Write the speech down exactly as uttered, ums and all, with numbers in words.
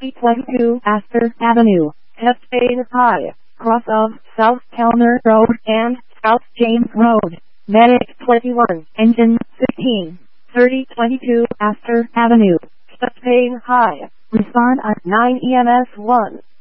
thirty twenty-two Astor Avenue, Heptain High, cross of South Kellner Road and South James Road. Medic twenty-one, engine fifteen, thirty twenty-two Astor Avenue, Heptain High. Respond at nine E M S one.